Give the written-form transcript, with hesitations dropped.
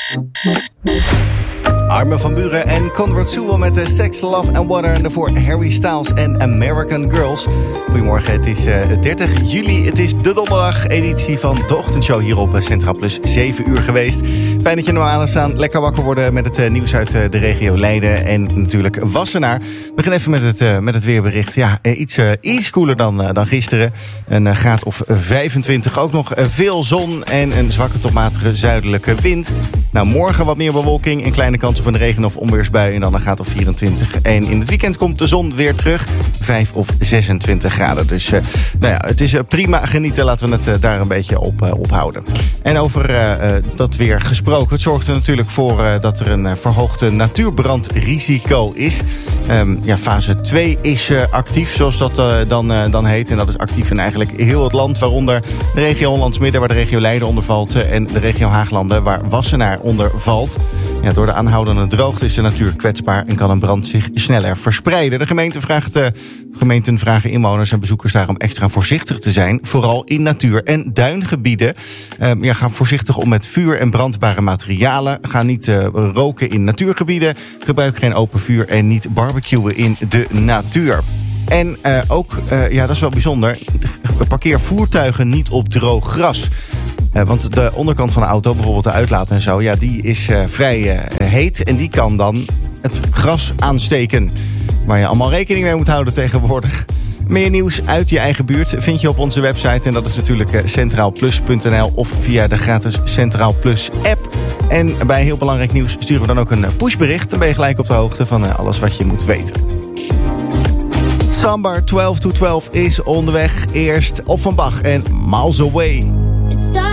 Armin van Buuren en Conrad Sewell met de Sex, Love and Water. En daarvoor Harry Styles en American Girls. Goedemorgen, het is 30 juli. Het is de donderdag editie van de ochtendshow hier op Centraal Plus. 7 uur geweest. Fijn dat je normaal aan staan. Lekker wakker worden met het nieuws uit de regio Leiden. En natuurlijk Wassenaar. We beginnen even met het weerbericht. Ja, iets koeler dan gisteren. Een graad of 25. Ook nog veel zon en een zwakke tot matige zuidelijke wind. Nou, morgen wat meer bewolking. Een kleine kans op een regen- of onweersbui. En dan een graad of 24. En in het weekend komt de zon weer terug. 5 of 26 graden. Dus het is prima genieten. Laten we het daar een beetje op houden. En over dat weer gesproken. Het zorgt er natuurlijk voor dat er een verhoogde natuurbrandrisico is. Fase 2 is actief, zoals dat dan heet. En dat is actief in eigenlijk heel het land. Waaronder de regio Hollands Midden, waar de regio Leiden onder valt. En de regio Haaglanden, waar Wassenaar onder valt. Ja, door de aanhoudende droogte is de natuur kwetsbaar en kan een brand zich sneller verspreiden. De gemeenten vragen inwoners en bezoekers daarom extra voorzichtig te zijn. Vooral in natuur- en duingebieden. Ga voorzichtig om met vuur en brandbare materialen. Ga niet roken in natuurgebieden. Gebruik geen open vuur en niet barbecuen in de natuur. En dat is wel bijzonder, parkeer voertuigen niet op droog gras. Want de onderkant van de auto, bijvoorbeeld de uitlaat en zo, ja, die is vrij heet en die kan dan het gras aansteken. Waar je allemaal rekening mee moet houden tegenwoordig. Meer nieuws uit je eigen buurt vind je op onze website. En dat is natuurlijk centraalplus.nl of via de gratis Centraal Plus app. En bij heel belangrijk nieuws sturen we dan ook een pushbericht. Dan ben je gelijk op de hoogte van alles wat je moet weten. Sambar 12 to 12 is onderweg. Eerst Offenbach en Miles Away.